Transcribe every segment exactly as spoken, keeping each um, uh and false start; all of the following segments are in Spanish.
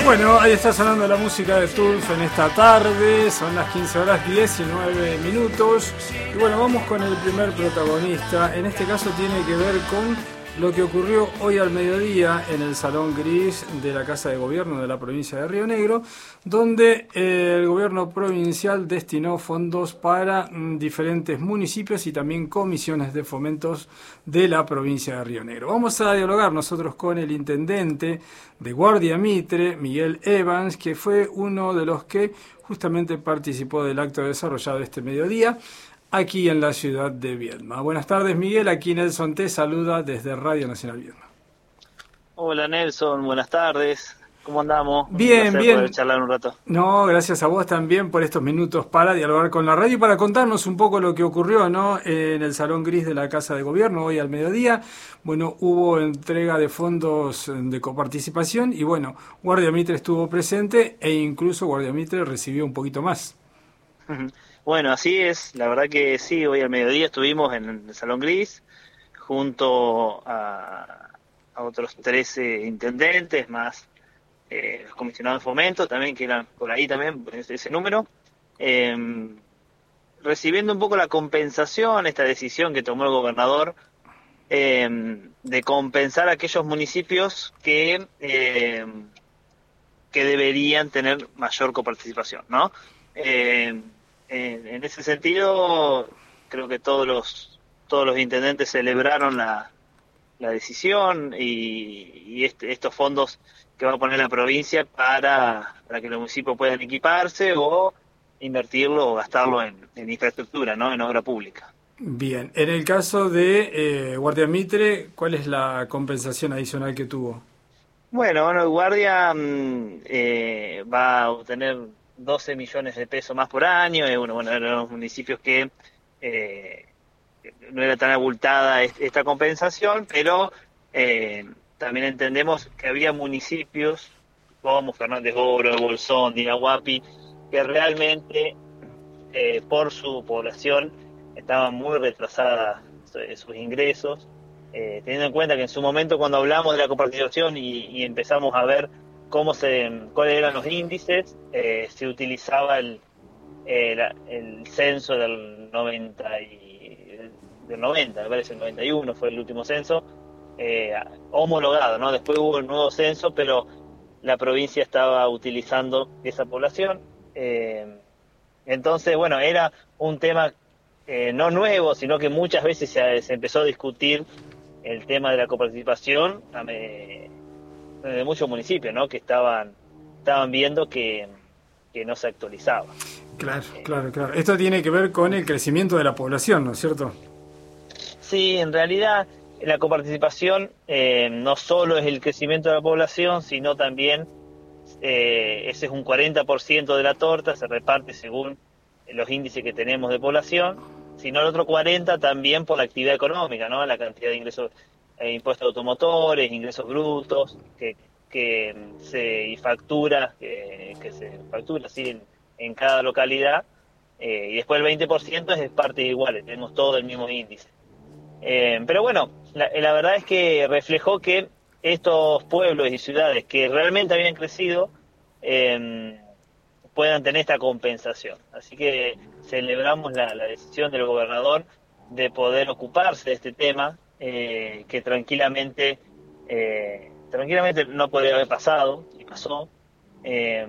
Bueno, ahí está sonando la música de Turf en esta tarde, son las quince horas diecinueve minutos. Y bueno, vamos con el primer protagonista. En este caso tiene que ver con lo que ocurrió hoy al mediodía en el Salón Gris de la Casa de Gobierno de la provincia de Río Negro, donde eh, el gobierno provincial destinó fondos para mm, diferentes municipios y también comisiones de fomentos de la provincia de Río Negro. Vamos a dialogar nosotros con el intendente de Guardia Mitre, Miguel Evans, que fue uno de los que justamente participó del acto desarrollado este mediodía aquí en la ciudad de Viedma. Buenas tardes, Miguel. Aquí Nelson te saluda desde Radio Nacional Viedma. Hola, Nelson. Buenas tardes. ¿Cómo andamos? Bien, bien. Poder charlar un rato. No, gracias a vos también por estos minutos para dialogar con la radio y para contarnos un poco lo que ocurrió, ¿no?, en el Salón Gris de la Casa de Gobierno hoy al mediodía. Bueno, hubo entrega de fondos de coparticipación y bueno, Guardia Mitre estuvo presente e incluso Guardia Mitre recibió un poquito más. Bueno, así es, la verdad que sí, hoy al mediodía estuvimos en el Salón Gris junto a, a otros trece intendentes, más eh, los comisionados de fomento, también que eran por ahí también, ese, ese número, eh, recibiendo un poco la compensación, esta decisión que tomó el gobernador, eh, de compensar a aquellos municipios que, eh, que deberían tener mayor coparticipación, ¿no? Eh, En, en ese sentido, creo que todos los todos los intendentes celebraron la, la decisión y, y este, estos fondos que va a poner la provincia para, para que los municipios puedan equiparse o invertirlo o gastarlo en, en infraestructura, ¿no?, en obra pública. Bien, en el caso de eh, Guardia Mitre, ¿cuál es la compensación adicional que tuvo? Bueno, bueno, Guardia mm, eh, va a obtener doce millones de pesos más por año. Eh, bueno, bueno, eran los municipios que eh, no era tan abultada esta compensación, pero eh, también entendemos que había municipios como Fernández Oro, Bolsón, Dinahuapi, que realmente eh, por su población estaban muy retrasadas sus ingresos, eh, teniendo en cuenta que en su momento cuando hablamos de la coparticipación y, y empezamos a ver cómo se, cuáles eran los índices, eh, se utilizaba el, el, el censo del noventa, y, del noventa, me parece, el noventa y uno fue el último censo, eh, homologado, ¿no? Después hubo el nuevo censo, pero la provincia estaba utilizando esa población. Eh, entonces, bueno, era un tema eh, no nuevo, sino que muchas veces se, se empezó a discutir el tema de la coparticipación eh, de muchos municipios, ¿no?, que estaban estaban viendo que, que no se actualizaba. Claro, claro, claro. Esto tiene que ver con el crecimiento de la población, ¿no es cierto? Sí, en realidad la coparticipación eh, no solo es el crecimiento de la población, sino también eh, ese es un cuarenta por ciento de la torta, se reparte según los índices que tenemos de población, sino el otro cuarenta por ciento también por la actividad económica, ¿no?, la cantidad de ingresos, eh, impuestos automotores, ingresos brutos, que, que se y factura, que, que se factura así en, en cada localidad, eh, y después el veinte por ciento es de partes iguales, tenemos todo el mismo índice. Eh, pero bueno, la, la verdad es que reflejó que estos pueblos y ciudades que realmente habían crecido eh, puedan tener esta compensación. Así que celebramos la, la decisión del gobernador de poder ocuparse de este tema, eh, que tranquilamente eh, tranquilamente no podría haber pasado, y pasó. Eh,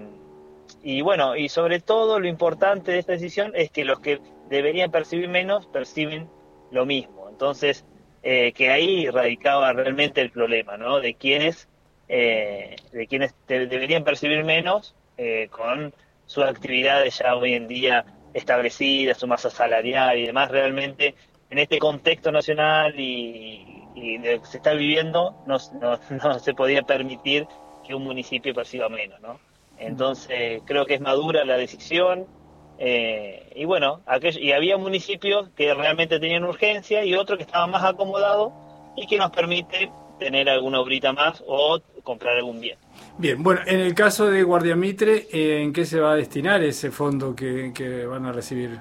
y bueno, y sobre todo lo importante de esta decisión es que los que deberían percibir menos, perciben lo mismo. Entonces, eh, que ahí radicaba realmente el problema, ¿no?, de quienes, eh, de quienes te, deberían percibir menos eh, con sus actividades ya hoy en día establecidas, su masa salarial y demás. Realmente en este contexto nacional y, y de lo que se está viviendo no, no, no se podía permitir que un municipio perciba menos, ¿no? Entonces creo que es madura la decisión, eh, y bueno, aquello, y había municipios que realmente tenían urgencia y otros que estaban más acomodados y que nos permite tener alguna obrita más o comprar algún bien. Bien, bueno, en el caso de Guardia Mitre, ¿en qué se va a destinar ese fondo que, que van a recibir?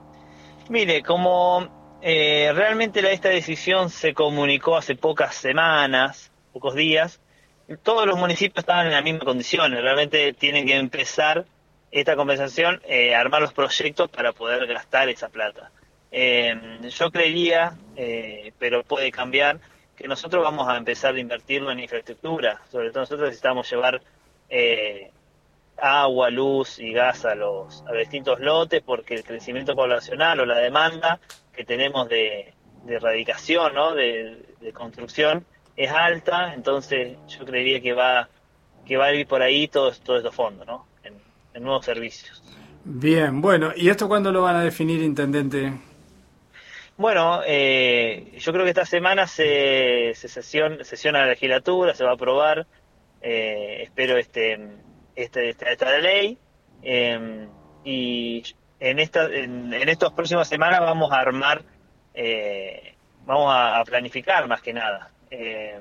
Mire, como eh, realmente la, esta decisión se comunicó hace pocas semanas, pocos días, todos los municipios estaban en las mismas condiciones, realmente tienen que empezar esta compensación, eh, armar los proyectos para poder gastar esa plata. Eh, yo creería, eh, pero puede cambiar, que nosotros vamos a empezar a invertirlo en infraestructura, sobre todo nosotros necesitamos llevar eh, agua, luz y gas a los, a los distintos lotes, porque el crecimiento poblacional o la demanda que tenemos de, de erradicación, ¿no? de, de construcción, es alta, entonces yo creería que va que va a ir por ahí todos todo estos fondos, ¿no? En, en nuevos servicios. Bien, bueno, ¿y esto cuándo lo van a definir, intendente? Bueno, eh, yo creo que esta semana se, se sesión, sesiona la legislatura, se va a aprobar, eh, espero este, este esta, esta ley, eh, y en esta en, en estas próximas semanas vamos a armar, eh, vamos a, a planificar más que nada. Eh,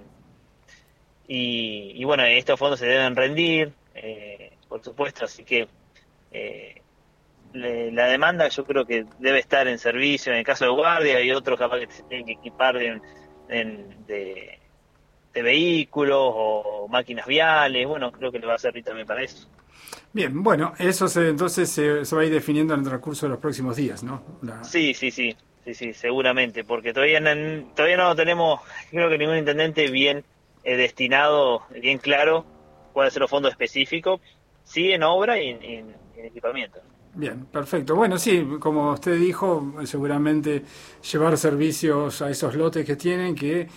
y, y bueno, estos fondos se deben rendir, eh, por supuesto, así que eh, le, la demanda yo creo que debe estar en servicio, en el caso de guardia y otros capaz que se tienen que equipar de, en, de, de vehículos o máquinas viales, bueno, creo que le va a servir también para eso. Bien, bueno, eso se, entonces se, se va a ir definiendo en el transcurso de los próximos días, ¿no? La... Sí, sí, sí. Sí, sí, seguramente, porque todavía no, todavía no tenemos, creo que ningún intendente bien eh, destinado, bien claro cuáles son los fondos específicos, sí en obra y en, en, en equipamiento. Bien, perfecto. Bueno, sí, como usted dijo, seguramente llevar servicios a esos lotes que tienen, que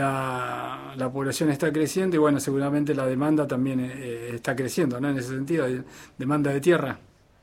la, la población está creciendo y bueno, seguramente la demanda también eh, está creciendo, ¿no? En ese sentido, de, demanda de tierra.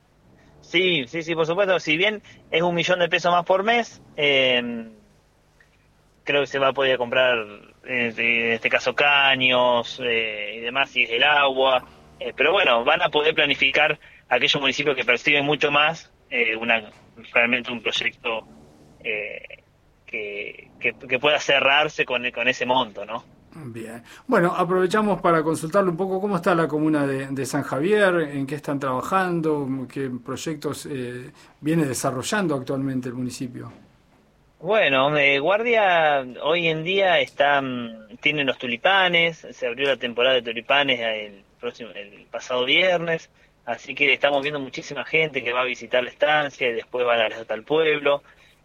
Sí, sí, sí, por supuesto. Si bien es un millón de pesos más por mes, eh, creo que se va a poder comprar, eh, en este caso, caños eh, y demás, si es el agua. Eh, pero bueno, van a poder planificar aquellos municipios que perciben mucho más, eh, una realmente un proyecto eh, que, que, que pueda cerrarse con, con ese monto, ¿no? Bien. Bueno, aprovechamos para consultarle un poco cómo está la comuna de, de San Javier, en qué están trabajando, qué proyectos eh, viene desarrollando actualmente el municipio. Bueno, eh, Guardia hoy en día está, tiene los tulipanes, se abrió la temporada de tulipanes el, próximo, el pasado viernes, así que estamos viendo muchísima gente que va a visitar la estancia y después va a la hasta el pueblo.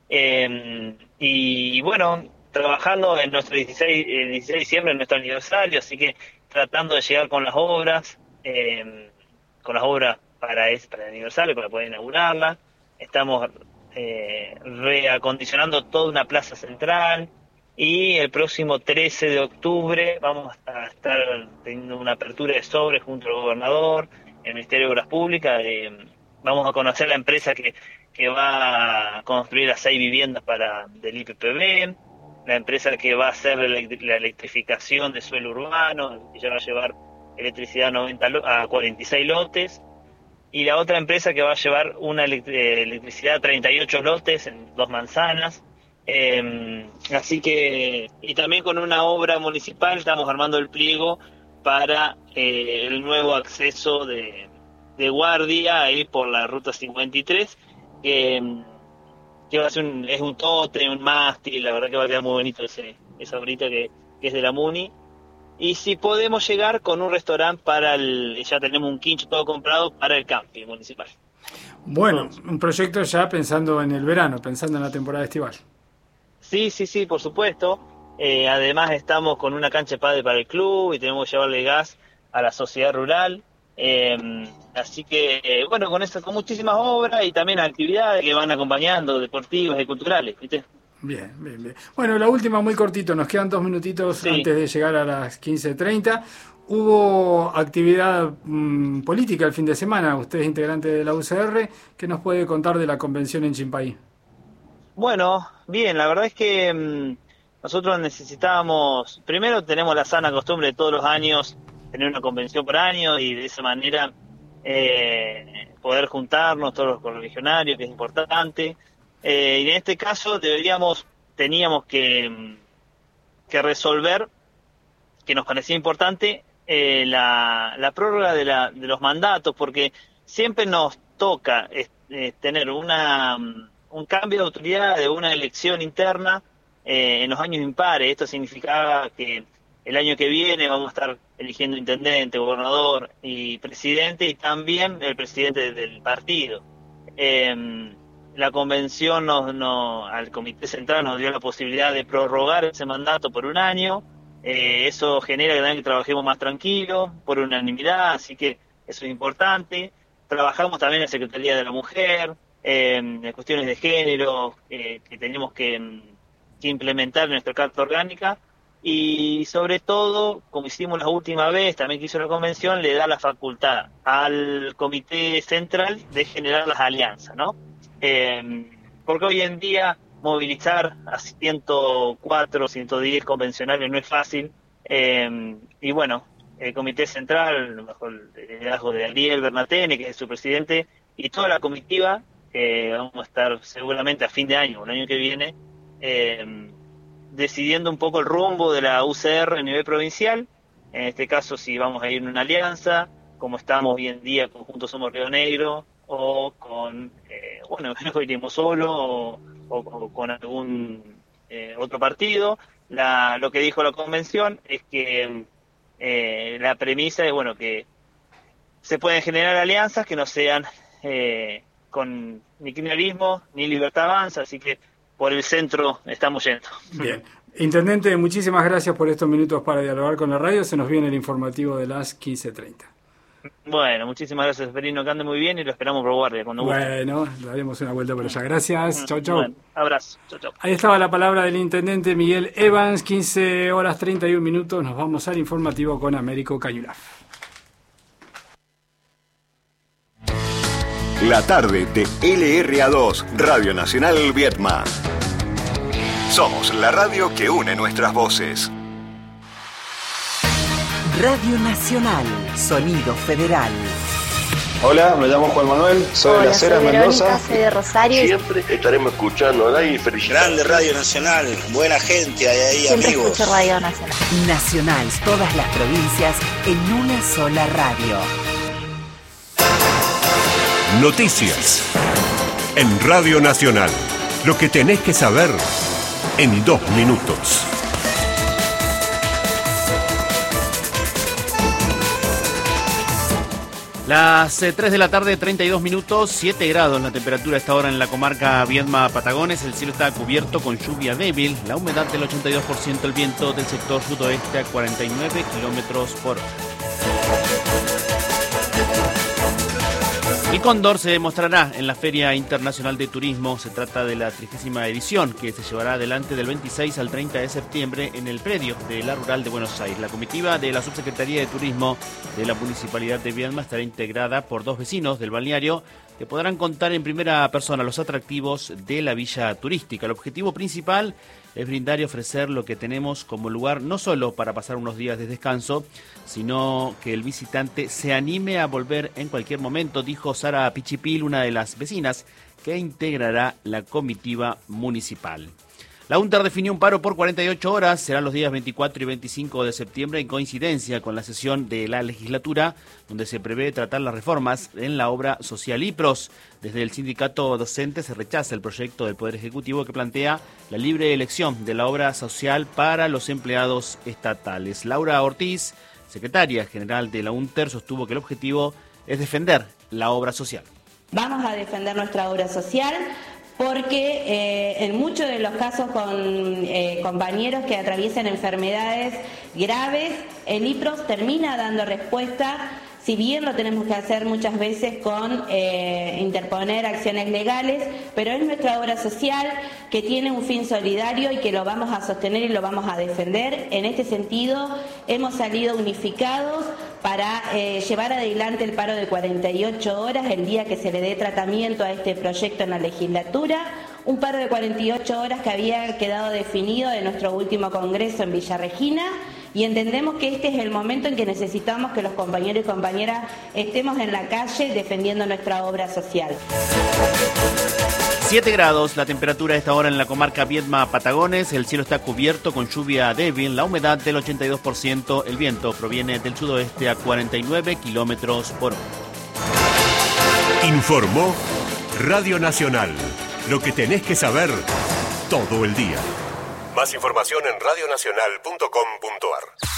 Eh, y bueno, trabajando en nuestro dieciséis, el dieciséis de diciembre, en nuestro aniversario, así que tratando de llegar con las obras, eh, con las obras para, ese, para el aniversario, para poder inaugurarla. Estamos eh, reacondicionando toda una plaza central y el próximo trece de octubre vamos a estar teniendo una apertura de sobres junto al gobernador, el Ministerio de Obras Públicas. Eh, vamos a conocer la empresa que, que va a construir las seis viviendas para del I P P B, la empresa que va a hacer la electrificación de suelo urbano, que ya va a llevar electricidad a, noventa, a cuarenta y seis lotes, y la otra empresa que va a llevar una electricidad a treinta y ocho lotes en dos manzanas. Eh, así que, y también con una obra municipal estamos armando el pliego para eh, el nuevo acceso de, de Guardia ahí por la ruta cincuenta y tres, que eh, que va a ser un, es un tote, un mástil, la verdad que va a quedar muy bonito ese, esa obrita que, que es de la Muni. Y si podemos llegar con un restaurante para el, ya tenemos un quincho todo comprado para el camping municipal. Bueno, un proyecto ya pensando en el verano, pensando en la temporada estival. Sí, sí, sí, por supuesto. Eh, además estamos con una cancha de pádel para el club y tenemos que llevarle gas a la sociedad rural. Eh, así que, eh, bueno, con eso, con muchísimas obras y también actividades que van acompañando, deportivas y culturales, ¿viste? Bien, bien, bien. Bueno, la última muy cortito, nos quedan dos minutitos sí. Antes de llegar a las quince treinta. Hubo actividad mmm, política el fin de semana, usted es integrante de la U C R, ¿qué nos puede contar de la convención en Chimpaí? Bueno, bien, la verdad es que mmm, nosotros necesitábamos, primero tenemos la sana costumbre de todos los años tener una convención por año y de esa manera eh, poder juntarnos todos los correligionarios, que es importante. Eh, y en este caso deberíamos, teníamos que, que resolver, que nos parecía importante, eh, la, la prórroga de, la, de los mandatos, porque siempre nos toca eh, tener una, un cambio de autoridad de una elección interna eh, en los años impares. Esto significaba que el año que viene vamos a estar eligiendo intendente, gobernador y presidente, y también el presidente del partido. Eh, la convención nos, nos, al Comité Central nos dio la posibilidad de prorrogar ese mandato por un año. Eh, eso genera que también trabajemos más tranquilos, por unanimidad, así que eso es importante. Trabajamos también en la Secretaría de la Mujer, eh, en cuestiones de género eh, que tenemos que, que implementar en nuestra Carta Orgánica, y sobre todo, como hicimos la última vez, también que hizo la convención, le da la facultad al Comité Central de generar las alianzas, ¿no? Eh, porque hoy en día movilizar a ciento cuatro, ciento diez convencionales no es fácil, eh, y bueno, el Comité Central, bajo el liderazgo de Ariel Bernatene, que es su presidente, y toda la comitiva, que eh, vamos a estar seguramente a fin de año, el año que viene, eh, decidiendo un poco el rumbo de la U C R a nivel provincial. En este caso, si vamos a ir en una alianza, como estamos hoy en día con Juntos Somos Río Negro, o con, eh, bueno, iremos solo, o, o, o con algún eh, otro partido. La, lo que dijo la convención es que eh, la premisa es, bueno, que se pueden generar alianzas que no sean eh, con ni kirchnerismo ni Libertad Avanza, así que por el centro estamos yendo. Bien. Intendente, muchísimas gracias por estos minutos para dialogar con la radio. Se nos viene el informativo de las quince treinta. Bueno, muchísimas gracias, Ferino, que ande muy bien y lo esperamos por guardia cuando guste. Bueno, daremos una vuelta por allá. Gracias. Chau, chau. Bueno, abrazo. Chau, chau. Ahí estaba la palabra del intendente Miguel Evans. quince horas treinta y un minutos. Nos vamos al informativo con Américo Cañulaf. La tarde de L R A dos, Radio Nacional Viedma. Somos la radio que une nuestras voces. Radio Nacional, Sonido Federal. Hola, me llamo Juan Manuel, soy Hola, de Las Heras, soy Mendoza. Verónica, soy de Rosario. Siempre estaremos escuchando y felicidades. Grande Radio Nacional, buena gente, hay ahí Siempre amigos. escucho Radio Nacional. Nacional, todas las provincias en una sola radio. Noticias en Radio Nacional. Lo que tenés que saber en dos minutos. Las eh, tres de la tarde, treinta y dos minutos, siete grados la temperatura a esta hora en la comarca Viedma-Patagones. El cielo está cubierto con lluvia débil, la humedad del ochenta y dos por ciento, el viento del sector sudoeste a cuarenta y nueve kilómetros por hora. El cóndor se mostrará en la Feria Internacional de Turismo. Se trata de la trigésima edición que se llevará adelante del veintiséis al treinta de septiembre en el predio de la Rural de Buenos Aires. La comitiva de la Subsecretaría de Turismo de la Municipalidad de Viedma estará integrada por dos vecinos del balneario que podrán contar en primera persona los atractivos de la villa turística. El objetivo principal es brindar y ofrecer lo que tenemos como lugar no solo para pasar unos días de descanso, sino que el visitante se anime a volver en cualquier momento, dijo Sara Pichipil, una de las vecinas que integrará la comitiva municipal. La UNTER definió un paro por cuarenta y ocho horas, serán los días veinticuatro y veinticinco de septiembre en coincidencia con la sesión de la legislatura, donde se prevé tratar las reformas en la obra social I P R O S. Desde el sindicato docente se rechaza el proyecto del Poder Ejecutivo que plantea la libre elección de la obra social para los empleados estatales. Laura Ortiz, secretaria general de la UNTER, sostuvo que el objetivo es defender la obra social. Vamos a defender nuestra obra social, porque eh, en muchos de los casos con eh, compañeros que atraviesan enfermedades graves, el I P R O S termina dando respuesta, si bien lo tenemos que hacer muchas veces con eh, interponer acciones legales, pero es nuestra obra social que tiene un fin solidario y que lo vamos a sostener y lo vamos a defender. En este sentido, hemos salido unificados para eh, llevar adelante el paro de cuarenta y ocho horas, el día que se le dé tratamiento a este proyecto en la legislatura, un paro de cuarenta y ocho horas que había quedado definido en nuestro último congreso en Villa Regina, y entendemos que este es el momento en que necesitamos que los compañeros y compañeras estemos en la calle defendiendo nuestra obra social. siete grados la temperatura a esta hora en la comarca Viedma-Patagones. El cielo está cubierto con lluvia débil, la humedad del ochenta y dos por ciento. El viento proviene del sudoeste a cuarenta y nueve kilómetros por hora. Informó Radio Nacional. Lo que tenés que saber todo el día. Más información en radio nacional punto com punto a r.